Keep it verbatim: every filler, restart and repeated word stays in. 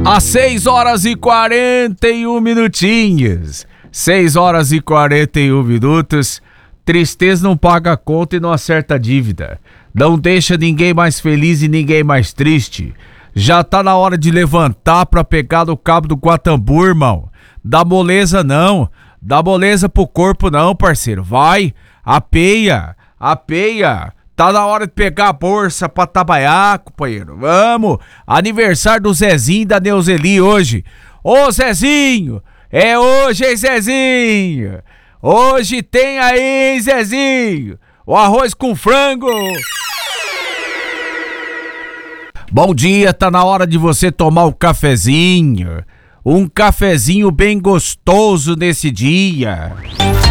Às seis horas e quarenta e um minutinhos. seis horas e quarenta e um minutos. Tristeza não paga a conta e não acerta a dívida. Não deixa ninguém mais feliz e ninguém mais triste. Já tá na hora de levantar pra pegar no cabo do Guatambu, irmão. Dá moleza não. Dá moleza pro corpo não, parceiro. Vai, apeia, apeia. Tá na hora de pegar a bolsa pra trabalhar, companheiro. Vamos. Aniversário do Zezinho e da Neuzeli hoje. Ô, Zezinho. É hoje, hein, Zezinho. Hoje tem aí, hein, Zezinho. O arroz com frango. Bom dia, tá na hora de você tomar o cafezinho. Um cafezinho bem gostoso nesse dia.